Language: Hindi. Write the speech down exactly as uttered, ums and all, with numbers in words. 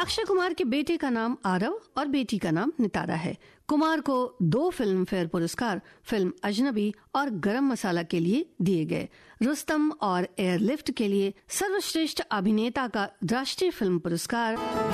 अक्षय कुमार के बेटे का नाम आरव और बेटी का नाम नितारा है। कुमार को दो फिल्म फेयर पुरस्कार फिल्म अजनबी और गरम मसाला के लिए दिए गए। रुस्तम और एयरलिफ्ट के लिए सर्वश्रेष्ठ अभिनेता का राष्ट्रीय फिल्म पुरस्कार